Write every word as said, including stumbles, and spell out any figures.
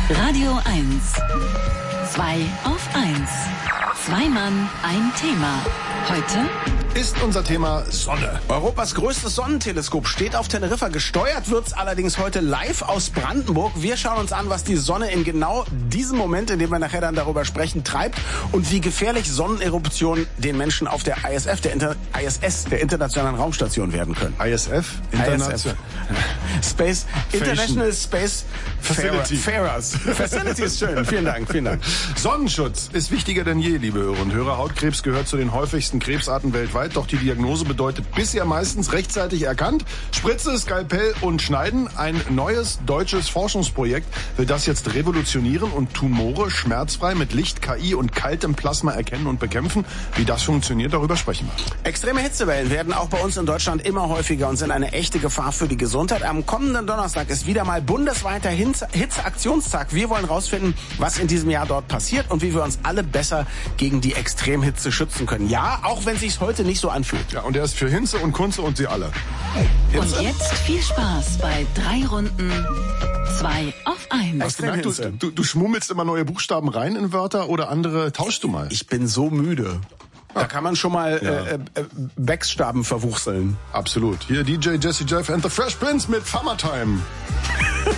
Radio eins. Zwei auf eins. Zwei Mann, ein Thema. Heute ist unser Thema Sonne. Europas größtes Sonnenteleskop steht auf Teneriffa. Gesteuert wird's allerdings heute live aus Brandenburg. Wir schauen uns an, was die Sonne in genau diesem Moment, in dem wir nachher dann darüber sprechen, treibt und wie gefährlich Sonneneruptionen den Menschen auf der I S F, der Inter- I S S, der Internationalen Raumstation werden können. I S F? International. Space, International Space Facility. Farers. Facility ist schön. Vielen Dank, vielen Dank. Sonnenschutz ist wichtiger denn je, liebe Hörer und Hörer. Hautkrebs gehört zu den häufigsten Krebsarten weltweit. Doch die Diagnose bedeutet bisher meistens rechtzeitig erkannt. Spritze, Skalpell und Schneiden. Ein neues deutsches Forschungsprojekt will das jetzt revolutionieren und Tumore schmerzfrei mit Licht, K I und kaltem Plasma erkennen und bekämpfen. Wie das funktioniert, darüber sprechen wir. Extreme Hitzewellen werden auch bei uns in Deutschland immer häufiger und sind eine echte Gefahr für die Gesundheit. Am kommenden Donnerstag ist wieder mal bundesweiter Hitzeaktionstag. Wir wollen rausfinden, was in diesem Jahr dort passiert und wie wir uns alle besser gegen die Extremhitze schützen können. Ja, auch wenn sich's heute nicht so anfühlt. Ja, und er ist für Hinze und Kunze und sie alle. Und jetzt viel Spaß bei drei Runden zwei auf eins. Hast du gemerkt, du, du, du schmummelst immer neue Buchstaben rein in Wörter oder andere tauschst du mal? Ich bin so müde. Da kann man schon mal Ja. äh, äh, Backstaben verwuchseln. Absolut. Hier D J Jesse Jeff and the Fresh Prince mit Summertime.